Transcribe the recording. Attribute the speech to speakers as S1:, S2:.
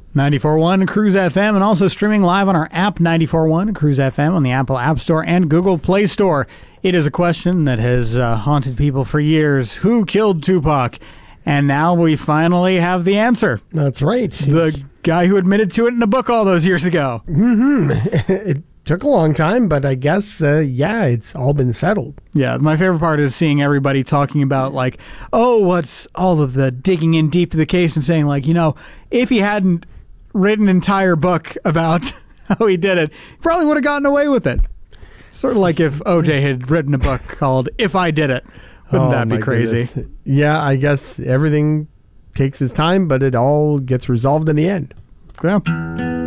S1: 94.1 Cruise FM, and also streaming live on our app, 94.1 Cruise FM, on the Apple App Store and Google Play Store. It is a question that has haunted people for years. Who killed Tupac? And now we finally have the answer.
S2: That's right.
S1: The guy who admitted to it in a book all those years ago.
S2: It took a long time, but I guess, it's all been settled.
S1: Yeah, my favorite part is seeing everybody talking about, like, oh, what's all of the digging in deep to the case and saying, like, if he hadn't written an entire book about how he did it, he probably would have gotten away with it. Sort of like if OJ had written a book called If I Did It. Wouldn't that be crazy?
S2: Goodness. Yeah, I guess everything takes its time, but it all gets resolved in the end.
S1: Yeah.